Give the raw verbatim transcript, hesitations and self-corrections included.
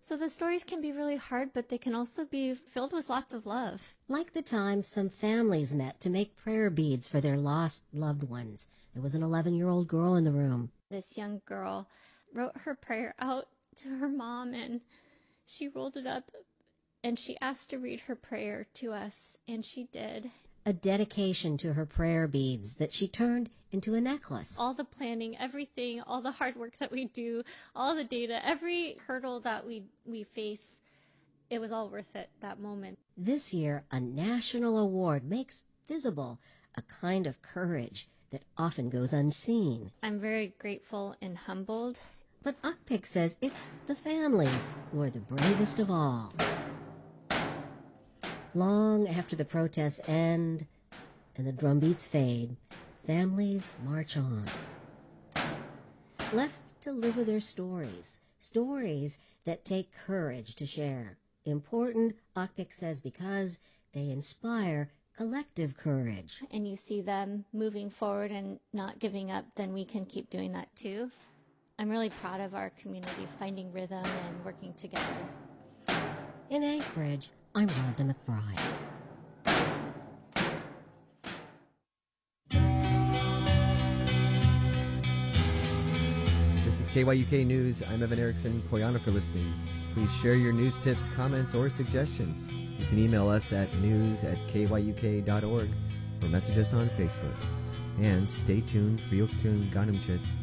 So the stories can be really hard, but they can also be filled with lots of love. Like the time some families met to make prayer beads for their lost loved ones. There was an eleven-year-old girl in the room. This young girl wrote her prayer out to her mom, and she rolled it up, and she asked to read her prayer to us, and she did. A dedication to her prayer beads that she turned into a necklace. All the planning, everything, all the hard work that we do, all the data, every hurdle that we, we face, it was all worth it, that moment. This year, a national award makes visible a kind of courage that often goes unseen. I'm very grateful and humbled. But Akpik says it's the families who are the bravest of all. Long after the protests end and the drumbeats fade, families march on. Left to live with their stories, stories that take courage to share. Important, Akpik says, because they inspire collective courage. And you see them moving forward and not giving up, then we can keep doing that too. I'm really proud of our community finding rhythm and working together. In Anchorage, I'm Rhonda McBride. This is K Y U K News. I'm Evan Erickson. Koyana for listening. Please share your news tips, comments, or suggestions. You can email us at news at k y u k dot org or message us on Facebook. And stay tuned for Yoktun Ganumchit